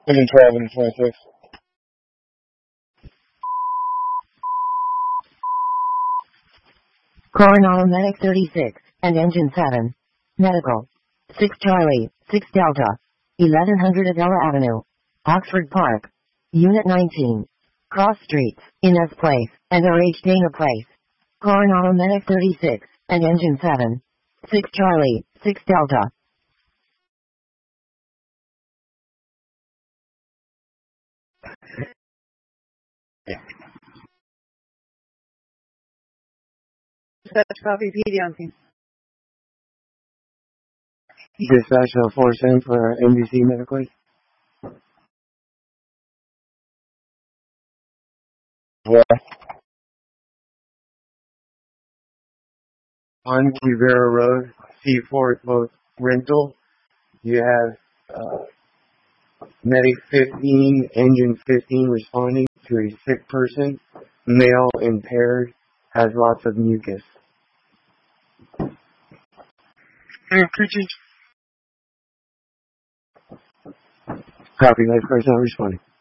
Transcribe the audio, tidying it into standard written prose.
Engine 12 and 26. Coronado Medic 36, and Engine 7. Medical. 6 Charlie, 6 Delta. 1100 Adela Avenue. Oxford Park. Unit 19. Cross Streets, Inez Place, and RH Dana Place. Coronado Medic 36, and Engine 7. 6 Charlie, 6 Delta. Dispatch copy PD on scene. Dispatch 47 for NBC Medical. Where? On Rivera Road, C4 rental, you have Medic 15, Engine 15 responding to a sick person, male impaired, has lots of mucus. Copy, life person not responding.